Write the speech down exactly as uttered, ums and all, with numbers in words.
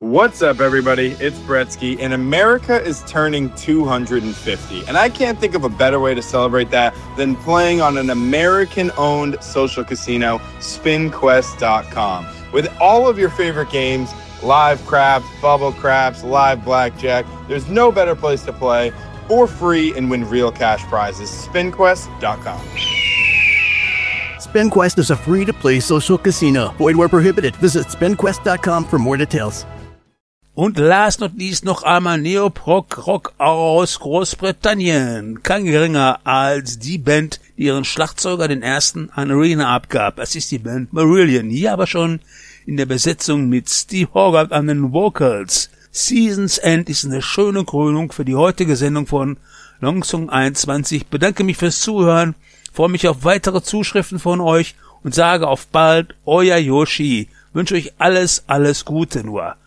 What's up, everybody? It's Bretsky, and America is turning two hundred fifty. And I can't think of a better way to celebrate that than playing on an American-owned social casino, spin quest dot com. With all of your favorite games, live craps, bubble craps, live blackjack, there's no better place to play for free and win real cash prizes. spin quest dot com. SpinQuest is a free-to-play social casino. Void where prohibited. Visit spin quest dot com for more details. Und last not least noch einmal Neoprog Rock aus Großbritannien. Kein geringer als die Band, die ihren Schlagzeuger den ersten an Arena abgab. Es ist die Band Marillion. Hier aber schon in der Besetzung mit Steve Hogarth an den Vocals. Seasons End ist eine schöne Krönung für die heutige Sendung von Longsong einundzwanzig. Bedanke mich fürs Zuhören, freue mich auf weitere Zuschriften von euch und sage auf bald, euer Yoshi. Wünsche euch alles, alles Gute nur.